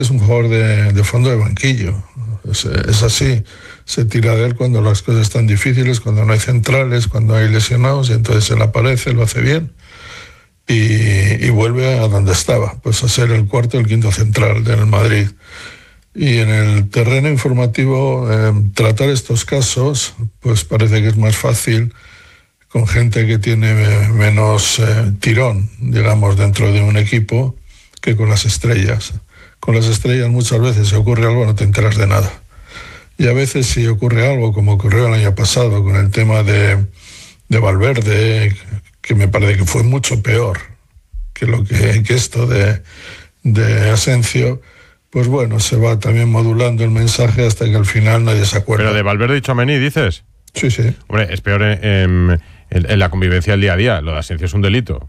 Es un jugador de fondo de banquillo. Es así. Se tira de él cuando las cosas están difíciles, cuando no hay centrales, cuando hay lesionados, y entonces él aparece, lo hace bien y vuelve a donde estaba, pues a ser el cuarto o el quinto central del Madrid. Y en el terreno informativo, tratar estos casos, pues parece que es más fácil con gente que tiene menos tirón, digamos, dentro de un equipo, que con las estrellas. Con las estrellas muchas veces si ocurre algo no te enteras de nada. Y a veces si ocurre algo, como ocurrió el año pasado con el tema de Valverde, que me parece que fue mucho peor que esto de Asensio, pues bueno, se va también modulando el mensaje hasta que al final nadie se acuerda. ¿Pero de Valverde y Tchouaméni dices? Sí, sí. Hombre, es peor en la convivencia del día a día. Lo de Asensio es un delito.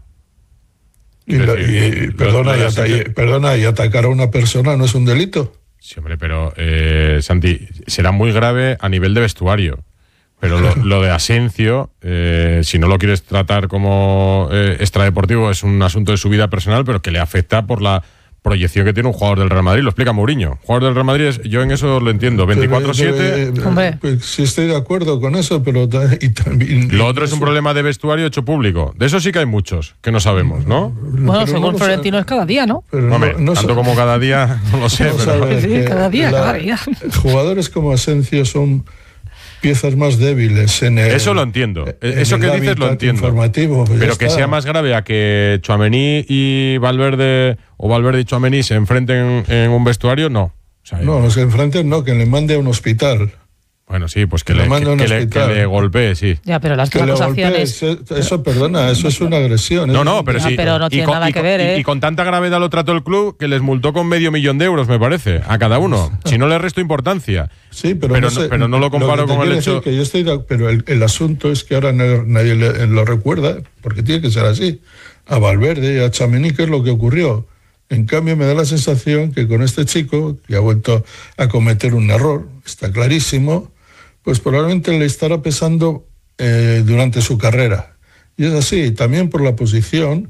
Perdona, y atacar a una persona no es un delito. Sí, hombre, pero Santi, será muy grave a nivel de vestuario. Pero lo de Asensio, si no lo quieres tratar como extradeportivo, es un asunto de su vida personal, pero que le afecta por la proyección que tiene un jugador del Real Madrid. Lo explica Mourinho. Jugador del Real Madrid, yo en eso lo entiendo. 24/7. Pues sí estoy de acuerdo con eso, pero lo otro es un problema de vestuario hecho público. De eso sí que hay muchos que no sabemos, ¿no? Bueno, según Florentino es cada día, ¿no? Pero hombre, tanto como cada día, no lo sé. Sí, cada día. Jugadores como Asensio son piezas más débiles en el... Eso lo entiendo. Eso que dices lo entiendo. Pues pero que sea más grave a que Tchouaméni y Valverde, o Valverde y Tchouaméni se enfrenten en un vestuario, no. O sea, no se enfrenten, no, que le mande a un hospital. Bueno, sí, pues que le golpee, sí. Ya, pero las acusaciones... Eso, perdona, eso es una agresión. No, pero sí. Pero no tiene nada que ver, ¿eh? Y con tanta gravedad lo trató el club que les multó con 500.000 euros, me parece, a cada uno. Si no le resto importancia. Sí, pero no lo comparo con el hecho... Que yo pero el asunto es que ahora nadie lo recuerda, porque tiene que ser así. A Valverde y a Tchouaméni, ¿qué es lo que ocurrió? En cambio, me da la sensación que con este chico, que ha vuelto a cometer un error, está clarísimo, pues probablemente le estará pesando durante su carrera. Y es así, también por la posición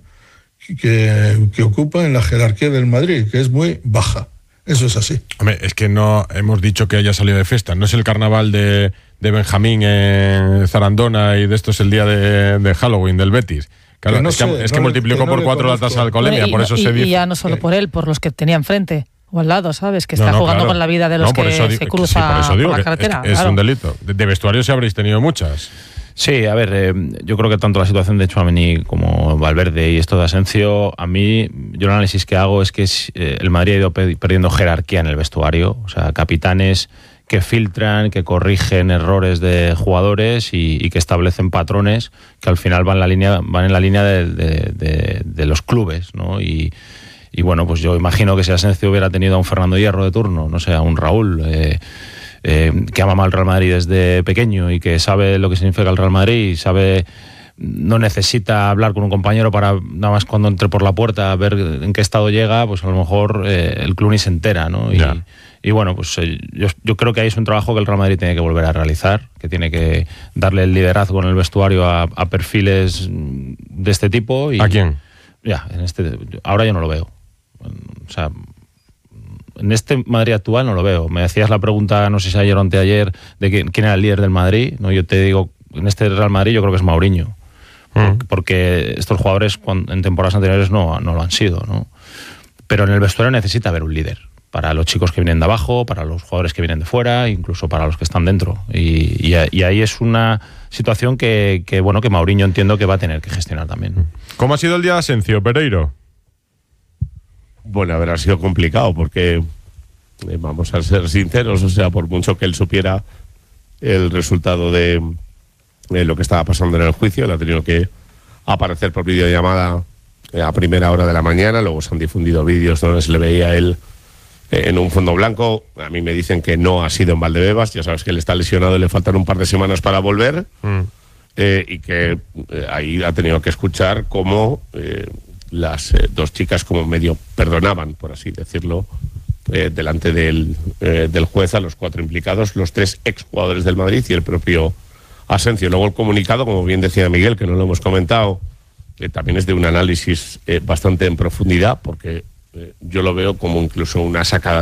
que ocupa en la jerarquía del Madrid, que es muy baja. Eso es así. Hombre, es que no hemos dicho que haya salido de fiesta. No es el carnaval de Benjamín en Zarandona y de esto es el día de Halloween del Betis. Claro, es que multiplicó por 4 la tasa de alcoholemia, por eso se dice. Y ya no solo por él, por los que tenía enfrente o al lado, ¿sabes? Que está jugando con la vida de los que se cruza por la carretera. Es un delito. De vestuario sí habréis tenido muchas. Sí, a ver, yo creo que tanto la situación de Tchouaméni como Valverde y esto de Asensio, a mí, yo el análisis que hago es que el Madrid ha ido perdiendo jerarquía en el vestuario, o sea, capitanes que filtran, que corrigen errores de jugadores y que establecen patrones que al final van en la línea de los clubes, ¿no? Y bueno, pues yo imagino que si Asensio hubiera tenido a un Fernando Hierro de turno, no sé, a un Raúl, que ama al Real Madrid desde pequeño y que sabe lo que significa el Real Madrid y sabe, no necesita hablar con un compañero para nada más cuando entre por la puerta a ver en qué estado llega, pues a lo mejor el club ni se entera, ¿no? Y bueno, pues yo creo que ahí es un trabajo que el Real Madrid tiene que volver a realizar, que tiene que darle el liderazgo en el vestuario a perfiles de este tipo. ¿A quién? Ya, ahora yo no lo veo. O sea, en este Madrid actual no lo veo. Me hacías la pregunta, no sé si ayer o anteayer, de quién era el líder del Madrid. No, yo te digo, en este Real Madrid yo creo que es Mourinho. Porque estos jugadores en temporadas anteriores no lo han sido, ¿no? Pero en el vestuario necesita haber un líder. Para los chicos que vienen de abajo, para los jugadores que vienen de fuera, incluso para los que están dentro. Y ahí es una situación que Mourinho entiendo que va a tener que gestionar también. ¿Cómo ha sido el día de Asensio, Pereiro? Bueno, ha sido complicado porque, vamos a ser sinceros, o sea, por mucho que él supiera el resultado de lo que estaba pasando en el juicio, él ha tenido que aparecer por videollamada a primera hora de la mañana, luego se han difundido vídeos donde se le veía a él en un fondo blanco. A mí me dicen que no ha sido en Valdebebas, ya sabes que él está lesionado y le faltan un par de semanas para volver, y que ahí ha tenido que escuchar cómo las dos chicas como medio perdonaban, por así decirlo, delante del juez a los 4 implicados, los 3 exjugadores del Madrid y el propio Asensio. Luego el comunicado, como bien decía Miguel, que no lo hemos comentado, también es de un análisis bastante en profundidad, porque yo lo veo como incluso una sacada